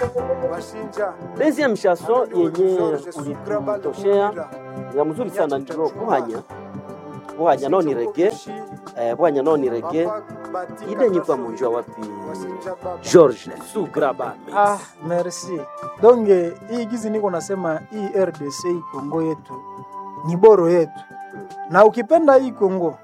Deuxième chanson yenye ulitoshea ya mzuri sana ndio Buhanya no ni reggae. Buhanya no ni reggae. Ile ni kwa mjua wapi George Sugraba. Merci. Donc hii gizi niko nasema hii RDC Kongo yetu ni boro yetu. Na ukipenda hii Kongo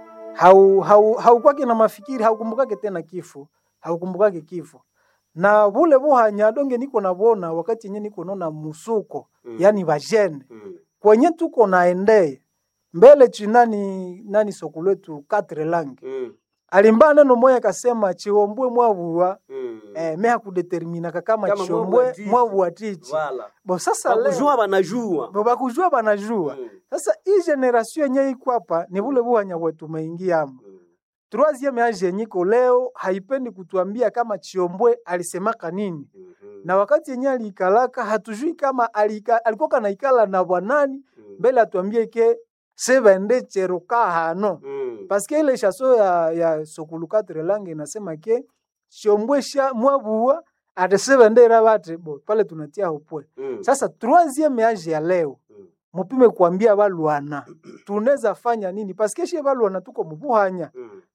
haukwake na mafikiri, haukumbukake tena kifo, haukumbukake kifo. Na vule Buhanya donge niko nabona wakati yenye niko nona musuko, yani vajene. Kwenye tuko naendeye mbele nani sokuletu 4 langue. Alimba neno moya kasema chiombwe mwavuwa meha kudetermina kama chiombwe mwavuwa tichi. Bo sasa leo bakujua banajua. Sasa hii generation yenye iko hapa ni vule Buhanya wetu umeingia hapo. Troisième age yenyeiko leo haipendi kutuambia kama chiombwe alisemaka nini. Na wakati yenye alikalaka hatujui kama alikuwa kanaikala na bwanani mbele atuambie ke sevende cheroka hano. Parce que ile chanson ya Sokuluka Trelange inasema ke chiombwe sha mwabuwa ate sevende rabate bo pale tunatia hopwe. Sasa troisième age ya leo mupime kuambia baluana tunaweza fanya nini? Parce que shie baluana tuko Buhanya.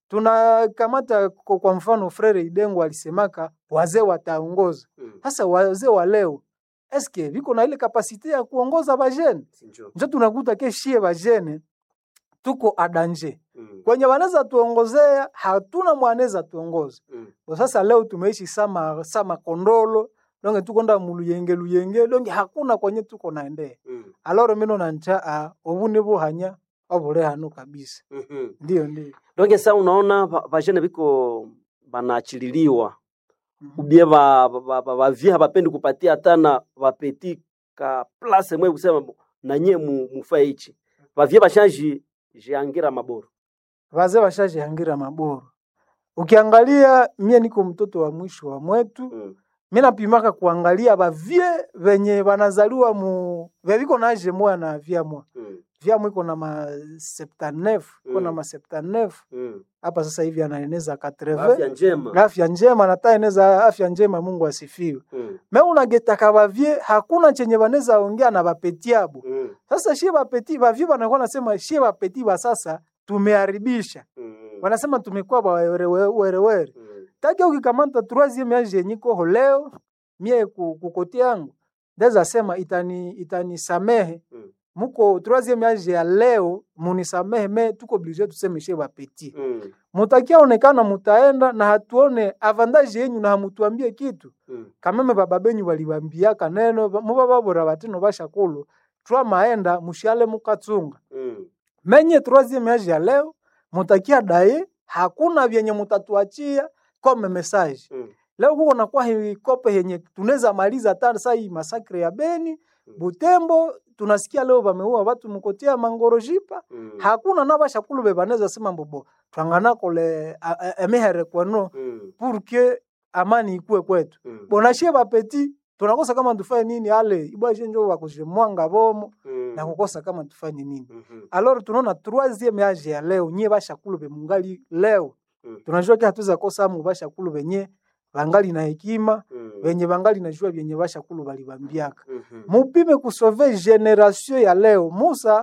Tunakamata kwa mfano Frere Idengo alisemaka wazee wataongoza. Sasa wazee wa leo eske viko na ile kapasite ya kuongoza bajene? Ndio tunakuta keshie bajene tuko adanje. Kwenye wanaweza tuongozea hatuna mwanaweza tuongoza. Sasa leo tumeishi sama kondolo, donge tuko nda muluyenge donge hakuna kwenye tuko naendea. Alors mimi nanja obune Buhanya obole hano kabisa. Ndio. Donge sasa unaona bajene biko banachililiwa. Ubie bavia habapendi kupatia hata na bapeti ka place mwe kusema na nye mufaichi. Bavia bashaji jiangira maboro. Wazee bashaji hangira maboro. Ukiangalia mie niko mtoto wa mwisho wa mwetu. Mimi napimaka kuangalia bavie venye banazaliwa biko na age moya na via moya. Via mwiko na ma 79, kuna ma 79. Hapa sasa hivi anaeneza 80. Afya njema nataeneza afya njema, Mungu asifiwe. Mimi unageta kabavie hakuna chenye baneza ongea na bapetiabo. Sasa shie bapeti bavie banakuwa nasema shie bapeti ba sasa tumeharibisha. Wanasema tumekuwa werewere. Taki ukikamata troisième age niko leo mie kukote yangu. Ndeza sema itanisamehe. Muko troisième age ya leo munisamehe me tuko obligé tuseme chez bapeti. Mutakia onekana mutaenda na hatuone avantage yenu na hamutuambie kitu. Kameme baba benyu waliwaambiaka neno mubaba bora batino bashakulu. Twa maenda mushale mukatsunga. Menye troisième age ya leo mutakia dae hakuna vyenye mutatuachia kama message. Leo huko nakuwa hii kope yenye tunaweza maliza hata sasa hii masakre ya Beni, Butembo tunasikia leo wameua watu mkotia Mangorojipa. Hakuna nabasha kulube baneza sema mbobo. Twangana kole emehere kwano pour que amani ikue kwetu. Bonashie bapeti tunakosa kama tufanye nini ale ibwaje njo wakujemwanga bomo na kukosa kama tufanye nini. Alors tunaona troisième age ya leo nye basha kulube mungali leo. Tunajua hatuweza kosa basha kulube nye bangali na hekima, wenye bangali najua vyenye basha kulu balibambiaka. Mupime kusove generation ya leo. Musa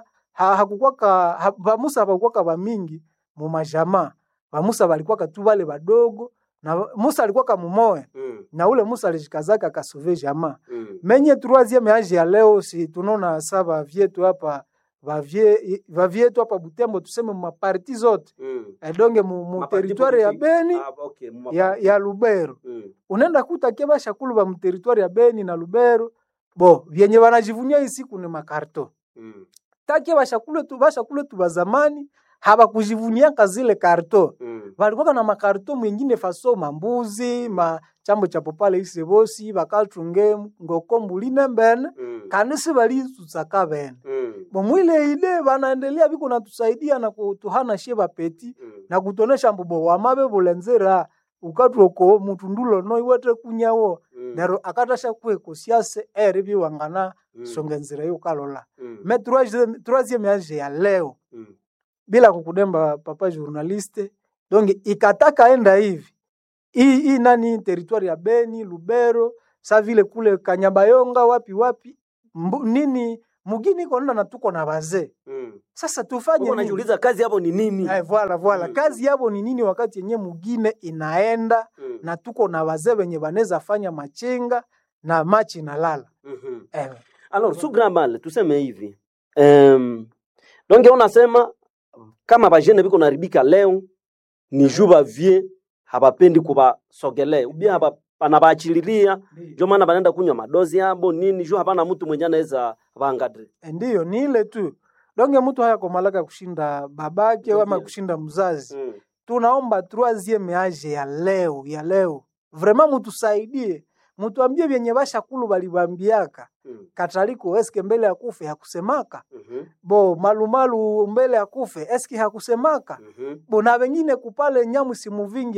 hakukwaka ba mingi mu majama. Ba Musa balikuwa tu bale badogo na Musa alikuwa kama mumoe. Na ule Musa alijikazaka kasove jama. Menye troisième age ya leo si tunaona saba vyetu hapa vavietu hapa Butembo tuseme mu parti zote. Edonge mu territoire ya Beni ya Lubero. Unaenda kuta keba shakulu ba mu territoire ya Beni na Lubero. Bo vyenye wanajivunia hii siku ni makarto. Take bashakulu tu bazamani haba kujivunia kazile karto. Walikuwa na makarto mwingine faso mambuzi, chambo cha popale isebosi, bakatunge ngokombuline mbene, kanisi bali tutsaka bene. Mwile ile banaendelea biko natusaidia na kutuhana sheba peti na kutonesha mbobo wa mabe bolenzera ukatwoko mutundulo no iwete kunyawo nero akatasha kweko siase eribi wangana songenzera yo kalola. Me troisième age ya leo bila kukudemba papa journaliste donc ikataka enda hivi hii nani territoire ya Beni Lubero sa vile kule Kanyabayonga wapi nini mugini kona na tuko na wazee. Sasa tufanye nini? Unajiuliza kazi yabo ni nini? Voilà. Kazi yabo ni nini wakati yenye mugine inaenda na tuko na wazee wenye wanaweza fanya machenga na machi na lala. Alors, Sugramal, tuseme hivi. Donc unasema kama bajene biko naribika leo ni juba vie habapendi kuba sogelea. Ubia haba panabachililia, ndio maana banaenda kunywa madozi yabo nini, juu hapana mtu mwenye anaweza vangadre. Ndio ni ile tu. Donge mtu haya komalaka kushinda babake ama kushinda mzazi. Tunaomba 3e age ya leo. Vraiment mutusaidie. Mutuambie vyenye basha kulu balibambiaka. Kataliko eske mbele ya kufe hakusemaka. Bo malumalu mbele ya kufe eske hakusemaka. Bo na wengine kupale nyamu simu vingi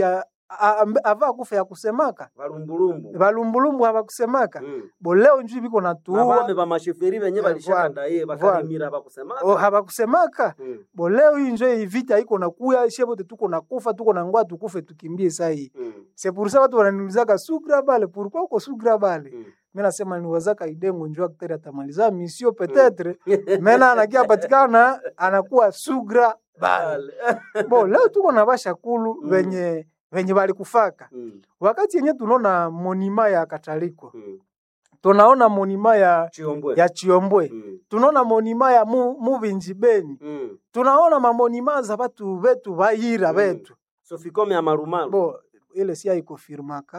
ava kufe hakusemaka. Balumbulumbu habakusemaka. Bo leo njui biko natuua. Mabame ba masheferi benye balishaka daye bakalimira habakusemaka. Habakusemaka. Bo leo hii njoi vita iko nakuya shebote tuko nakufa tuko na ngwa tukufe tukimbie sai. C'est pour ça watu wananiulizaka Sugrabale pourquoi uko Sugrabale? Mimi nasema ni wazaka idengo njoo akteri atamaliza mission peut-être. Mena anakia patikana anakuwa Sugrabale. Bo leo tuko na basha kulu venye bali kufaka. Wakati yenye tunaona monima ya Kataliko. Tunaona monima ya Chiombwe. Tunaona monima ya Muvinjibeni. Tunaona mamonima za watu wetu bayira wetu. Sofikome ya Marumalo. Bo ile si haikofirmaka.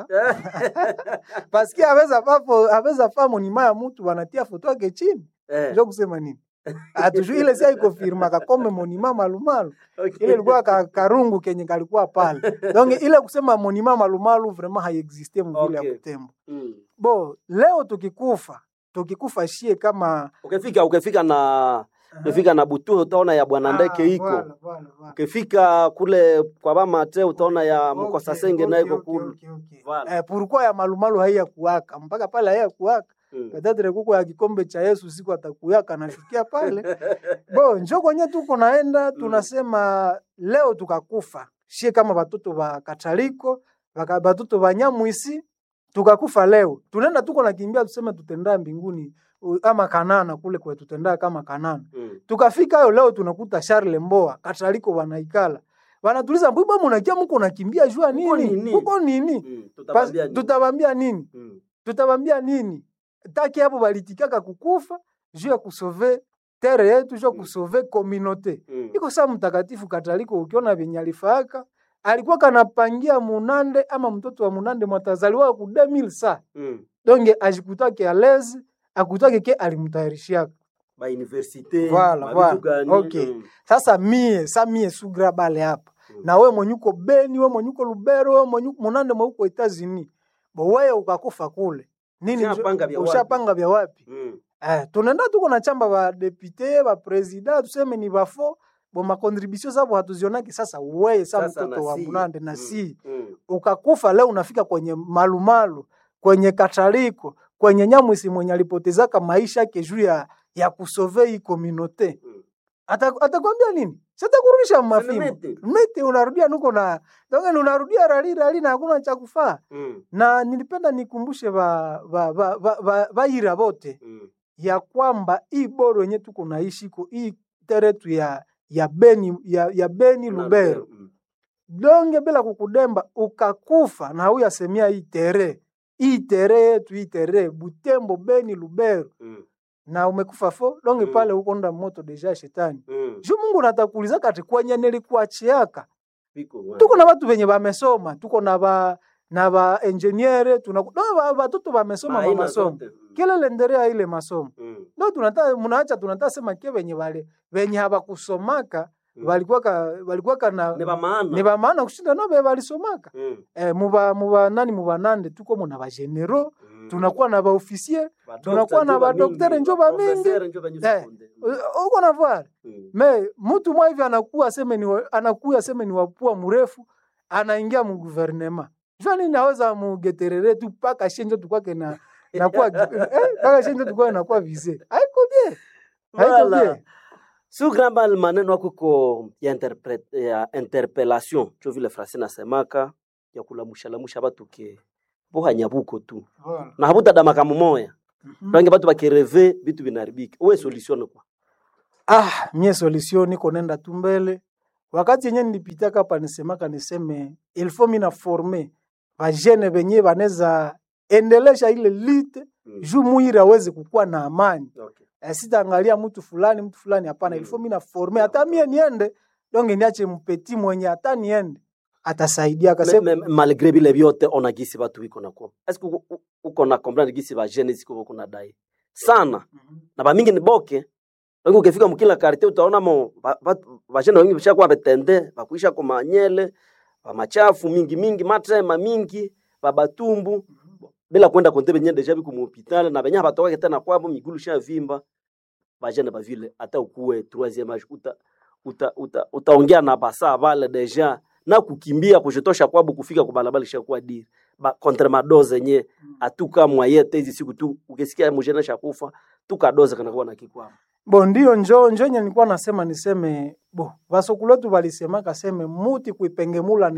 Parce que aweza fa monima ya mtu wanatia foto yake chini. Ndio kusema nini? Atuju ile si haikofirmaka kome monima Malumalu. Ile ilikuwa karungu kenye kalikuwa pale. Donc ile kusema monima Malumalu vraiment haiexiste mvile ya Butembo. Bo leo tukikufa shie kama ukifika na Butuhe utaona ya Bwana Ndeke iko. Ukifika kule kwa Bamate utaona ya Mkosa Senge na iko kule. Pourquoi ya Malumalu haiya kuwaka? Mpaka pale haiya kuwaka. Kadadre kuko ya kikombe cha Yesu siku atakuyaka na shukia pale. Bo njoo kwenye tuko naenda tunasema leo tukakufa. Shie kama watoto wa Kataliko, watoto wa Nyamwisi tukakufa leo. Tunaenda tuko nakimbia tuseme tutenda mbinguni ama Kanana kule kwa tutenda kama Kanana. Tukafika hayo leo tunakuta Charles Mboa, Kataliko wanaikala. Wanatuliza mbona mnakia mko nakimbia jua nini? Uko nini? Tutabambia nini? Tutabambia nini? Taki hapo balitikaka kukufa juu ya kusove terre yetu, juu kusove communauté. Iko saa mtakatifu Kataliko ukiona vinyalifaka alikuwa kanapangia Munande ama mtoto wa Munande mwatazaliwa ku 2000 saa. Donge ajikutake alezi akutake ke alimtayarishia ba universite voilà. Okay. Sasa mie Sugrabale hapa. Na wewe mwenyuko Beni, wewe mwenyuko Lubero, wewe mwenyuko Munande mwuko Etazini. Bo wewe ukakufa kule. Nini ushapanga vya wapi? Tunaenda tuko na chamba ba député, ba president, tuseme ni bafo, bo ma contribution zabo hatuzionaki sasa wewe mtoto wa Munande na si. Ukakufa leo unafika kwenye Malumalu, kwenye Kataliko, kwenye Nyamwisi mwenye alipotezaka maisha yake juu ya kusovei communauté. Atakwambia nini? Sasa kurudisha mafimbo. Mete unarudia nuko na donc unarudia rali na hakuna cha kufaa. Na nilipenda nikumbushe baira bote ya kwamba hii boro yenyewe tuko naishi ko hii teretu ya Beni Lubero. Donge bila kukudemba ukakufa na huyu asemia hii tere Butembo Beni Lubero. Na umekufa fo donge pale uko nda moto deja shetani. Juu Mungu natakuuliza kati kwenye nilikuachiaka. Tuko na watu wenye wamesoma, tuko na ba engineer, watoto wamesoma masomo. Kile lendelea ile masomo. Ndio tunataka sema ke wenye hawakusomaka walikuwa na ni ba maana kushinda no walisomaka. Muba nande tuko muna ba general, tunakuwa na ba officier, tunakuwa na ba docteur njo ba mingi. Uko na voir. Me mtu mwa hivi anakuwa seme ni wapua mrefu, anaingia mu gouvernement. Jani naweza mugeterere tu paka shenjo tukwake na kwa paka shenjo tukwa na kwa vise. Haiko bien. Sugrabale maneno yako ya interpellation cho vile Francine asemaka ya kulamusha watu ke buhanya buko tu Voilà. na habuta dama kama moya rangi batu bakireve bitu binaribika uwe solution kwa Mie solution niko nenda tu mbele. Wakati yenye nilipitaka hapa niseme il faut mina former ba jeune benye baneza endelesha ile lite juu muira aweze kukua na amani. okay. Sitaangalia mtu fulani hapana, il faut mina former hata mie niende donge niache mpeti mwenye hata niende atasaidia akasema malgré bile vyote ona gisi batu biko na kwa est-ce que uko na comprendre gisi ba jeune ziko kuna dai sana na ba mingi ni boke. Wengi ukifika mkila quartier utaona ba jeune wengi bishakuwa betende bakuisha kwa manyele ba machafu mingi matema mingi babatumbu bila kwenda kontebe nyende jabi ku hospital na benya batoka tena kwabo migulu sha vimba ba jeune ba vile hata ukuwe 3e âge utaongea na basa vale deja na kukimbia kujitosha kwabo kufika kwa balabala ishakuwa diri ba contre madoze yenye atuka mwayete hizi siku tu ukisikia mjana shakufa tukadoza kana kuwa na kikwamo. Ndio njoo nilikuwa nasema niseme vasokuletu walisema kaseme muti kuipengemula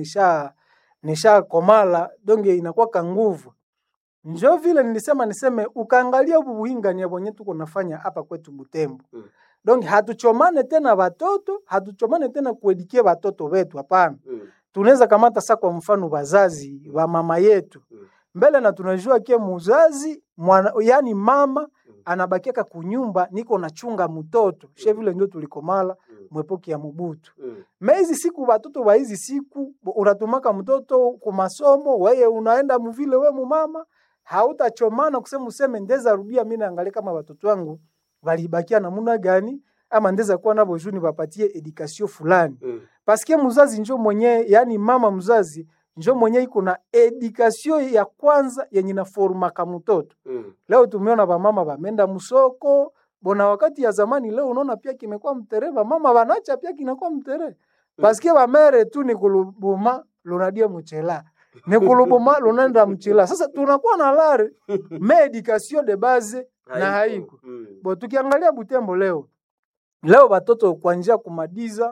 nisha komala donge inakuwa ka nguvu. Njoo vile nilisema niseme ukaangalia bubuhinga ni abonye tuko nafanya hapa kwetu Butembo. Donge hatuchomane tena watoto, hatuchomane tena kuedikia watoto wetu hapana. Tunaweza kamata sasa kwa mfano wazazi wa mama yetu. Mbele na tunajua kia muzazi yani mama anabakiaka kunyumba niko nachunga mtoto. She vile ndio tulikomala mwepoki ya Mobutu. Mezi siku watoto wa hizi siku unatumaka mtoto kwa masomo wewe unaenda mvile we mama hautachomana kusema useme ndeza rudia mimi naangalia kama watoto wangu walibakia namna gani ama ndeza kuwa nabo juni wapatie education fulani. Paske mzazi njoo mwenye yani mama mzazi njoo mwenye iko na education ya kwanza yenye na forma kama mtoto. Leo tumeona ba mama bamenda musoko, bona wakati ya zamani leo unaona pia kimekuwa mtereva, mama banacha pia kinakuwa mtere. Paske ba mere tu ni kulubuma lunadia mchela. Ni kulubuma lunenda mchela. Sasa tunakuwa na lare education de base na haiko. Tukiangalia Butembo leo watoto kuanzia kumadiza,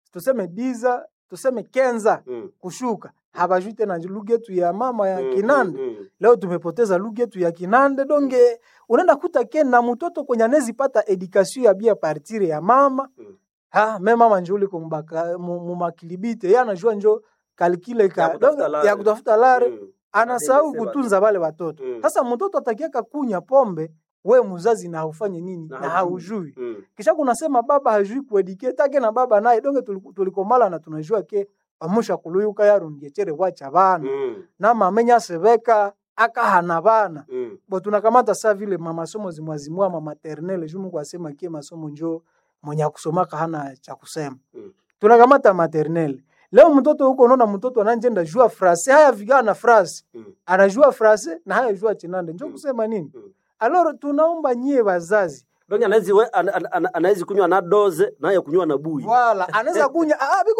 tuseme kenza kushuka. Habajui tena lugha yetu ya mama ya Kinande. Leo tumepoteza lugha yetu ya Kinande donge unaenda kuta na mtoto kwenye anezi pata education ya bia partire ya mama. Mama njuli kumbaka mumakilibite yana anajua njoo kalkile ya kutafuta lare anasahau kutunza wale watoto. Sasa mtoto atakiaka kunya pombe we mzazi na ufanye nini na haujui. Kisha kunasema baba hajui kuedicate take na baba naye donge tulikomala na tunajua ke amusha kuluyuka yarungechere wacha bana na mamenya sebeka akahana bana tunakamata saa vile mama somo zimwazimua mama maternelle jumu kwa sema kie masomo njoo mwenye kusomaka hana cha kusema. Tunakamata maternelle leo mtoto huko unaona mtoto ananjenda jua frase haya vigana frase anajua frase na haya jua chinande njoo kusema nini. Alors tunaomba nyie wazazi donge anaweza kunywa na doze naye kunywa na bui. Wala anaweza kunywa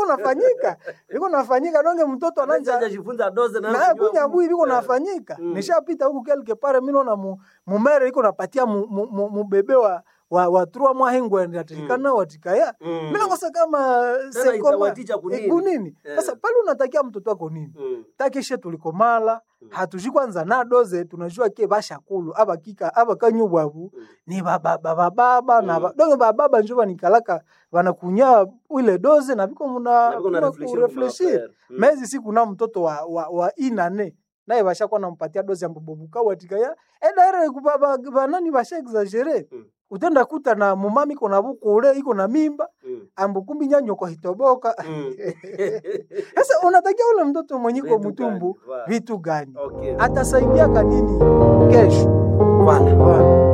biko nafanyika donge mtoto anaanza kujifunza doze na kunywa bui biko nafanyika. Nishapita huko quelque part mimi naona mumere iko napatia mubebe wa 3 mwa hengwa ndatikana watikaya. Mimi nakosa kama sekoma kunini. Sasa pale unatakia mtoto wako nini? Takishe tulikomala hatuji kwanza na doze tunajua ke basha kulu aba kanyubwabu ni baba na donge baba njoba nikalaka wanakunya ile doze na biko muna refleshir. Mezi siku na mtoto wa inane naye basha kwa nampatia doze ambobuka watikaya ere kubaba banani basha exagere. Utenda kuta na mumami iko na buku ule iko na mimba ambukumbi nyanyo kwa hitoboka. Sasa unatakia ule mtoto mwenyiko mtumbu vitu gani? Atasaidia kanini kesho? Bwana